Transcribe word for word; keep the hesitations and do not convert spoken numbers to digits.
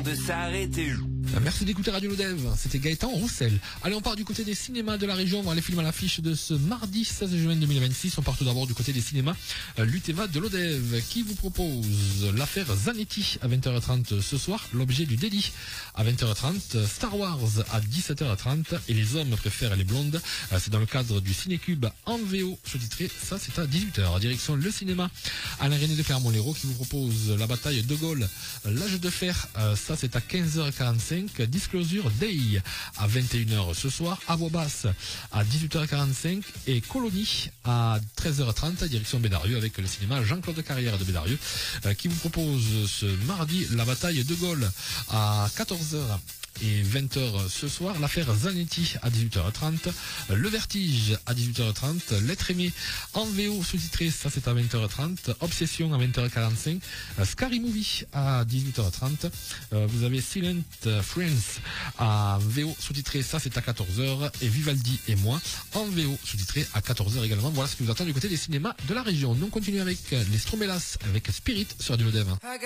de s'arrêter. Merci d'écouter Radio Lodev, c'était Gaëtan Roussel. Allez, on part du côté des cinémas de la région, voir les films à l'affiche de ce mardi seize juin deux mille vingt-six. On part tout d'abord du côté des cinémas l'Uteva de Lodev qui vous propose l'affaire Zanetti à vingt heures trente ce soir, l'objet du délit à vingt heures trente, Star Wars à dix-sept heures trente et les hommes préfèrent les blondes. C'est dans le cadre du Cinécube en V O sous-titré, ça c'est à dix-huit heures. Direction le cinéma Alain René de Clermont-Lérault qui vous propose la bataille de Gaulle, l'âge de fer, ça c'est à quinze heures quarante-cinq. Disclosure Day à vingt et une heures ce soir, à voix basse à dix-huit heures quarante-cinq et Colonie à treize heures trente, direction Bédarieux avec le cinéma Jean-Claude Carrière de Bédarieux euh, qui vous propose ce mardi la bataille de Gaulle à quatorze heures. Et vingt heures ce soir, l'affaire Zanetti à dix-huit heures trente, Le Vertige à dix-huit heures trente, L'être aimé en V O sous-titré, ça c'est à vingt heures trente, Obsession à vingt heures quarante-cinq, Scary Movie à dix-huit heures trente, euh, vous avez Silent Friends à V O sous-titré, ça c'est à quatorze heures, et Vivaldi et moi en V O sous-titré à quatorze heures également. Voilà ce qui vous attend du côté des cinémas de la région. Nous on continue avec les Stromelas, avec Spirit sur Radio Lodev.